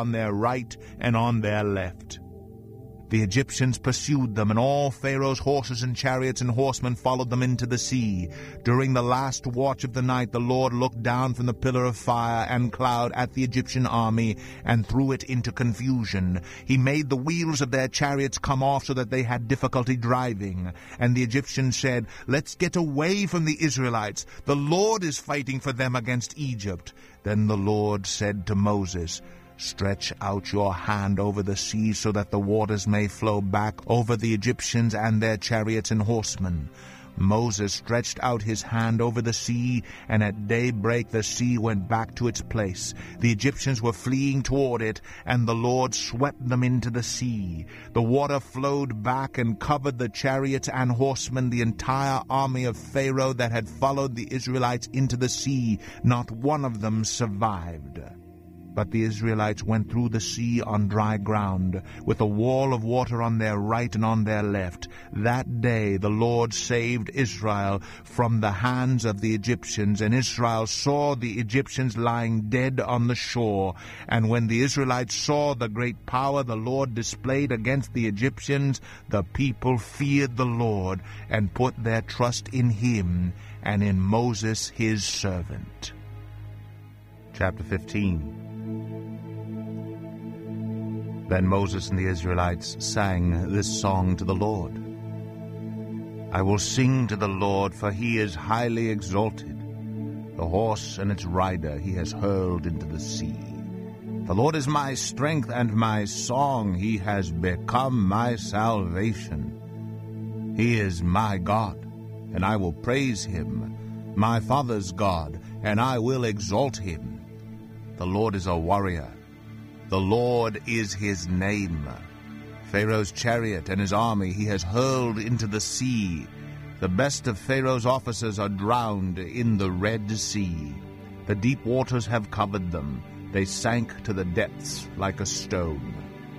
on their right and on their left. The Egyptians pursued them, and all Pharaoh's horses and chariots and horsemen followed them into the sea. During the last watch of the night, the Lord looked down from the pillar of fire and cloud at the Egyptian army and threw it into confusion. He made the wheels of their chariots come off so that they had difficulty driving. And the Egyptians said, "Let's get away from the Israelites. The Lord is fighting for them against Egypt." Then the Lord said to Moses, "Stretch out your hand over the sea so that the waters may flow back over the Egyptians and their chariots and horsemen." Moses stretched out his hand over the sea, and at daybreak the sea went back to its place. The Egyptians were fleeing toward it, and the Lord swept them into the sea. The water flowed back and covered the chariots and horsemen, the entire army of Pharaoh that had followed the Israelites into the sea. Not one of them survived. But the Israelites went through the sea on dry ground, with a wall of water on their right and on their left. That day the Lord saved Israel from the hands of the Egyptians, and Israel saw the Egyptians lying dead on the shore. And when the Israelites saw the great power the Lord displayed against the Egyptians, the people feared the Lord and put their trust in him and in Moses his servant. Chapter 15. Then Moses and the Israelites sang this song to the Lord. "I will sing to the Lord, for he is highly exalted. The horse and its rider he has hurled into the sea. The Lord is my strength and my song. He has become my salvation. He is my God, and I will praise him, my father's God, and I will exalt him. The Lord is a warrior. The Lord is his name. Pharaoh's chariot and his army he has hurled into the sea. The best of Pharaoh's officers are drowned in the Red Sea. The deep waters have covered them. They sank to the depths like a stone.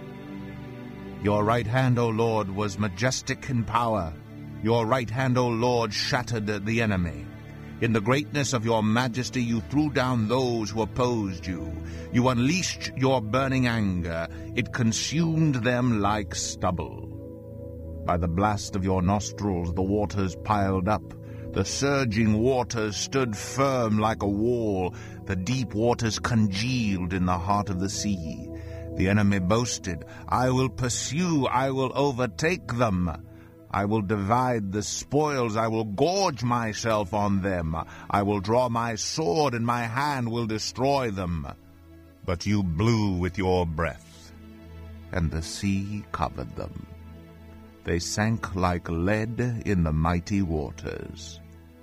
Your right hand, O Lord, was majestic in power. Your right hand, O Lord, shattered the enemy. In the greatness of your majesty you threw down those who opposed you. You unleashed your burning anger. It consumed them like stubble. By the blast of your nostrils the waters piled up. The surging waters stood firm like a wall. The deep waters congealed in the heart of the sea. The enemy boasted, "I will pursue, I will overtake them. I will divide the spoils, I will gorge myself on them. I will draw my sword, and my hand will destroy them." But you blew with your breath, and the sea covered them. They sank like lead in the mighty waters.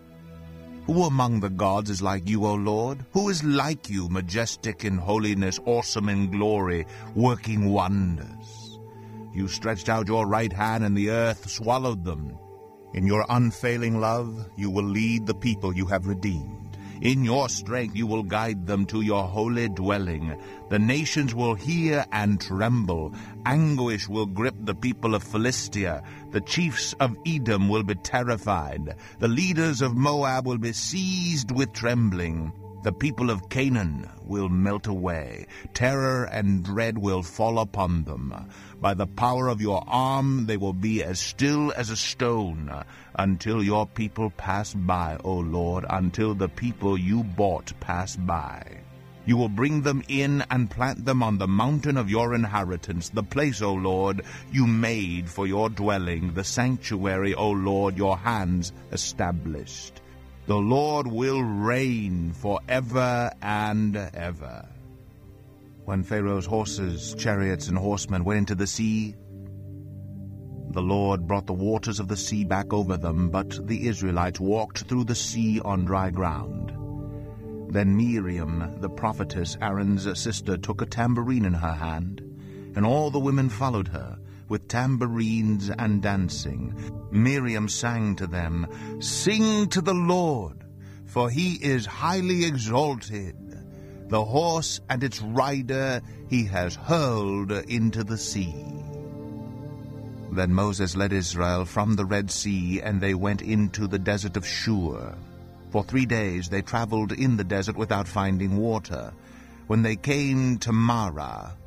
Who among the gods is like you, O Lord? Who is like you, majestic in holiness, awesome in glory, working wonders? You stretched out your right hand, and the earth swallowed them. In your unfailing love you will lead the people you have redeemed. In your strength you will guide them to your holy dwelling. The nations will hear and tremble. Anguish will grip the people of Philistia. The chiefs of Edom will be terrified. The leaders of Moab will be seized with trembling. The people of Canaan will melt away. Terror and dread will fall upon them. By the power of your arm they will be as still as a stone, until your people pass by, O Lord, until the people you bought pass by. You will bring them in and plant them on the mountain of your inheritance, the place, O Lord, you made for your dwelling, the sanctuary, O Lord, your hands established. The Lord will reign forever and ever. When Pharaoh's horses, chariots, and horsemen went into the sea, the Lord brought the waters of the sea back over them, but the Israelites walked through the sea on dry ground. Then Miriam, the prophetess, Aaron's sister, took a tambourine in her hand, and all the women followed her, with tambourines and dancing. Miriam sang to them, "Sing to the Lord, for he is highly exalted. The horse and its rider he has hurled into the sea." Then Moses led Israel from the Red Sea, and they went into the desert of Shur. For 3 days they traveled in the desert without finding water. When they came to Marah,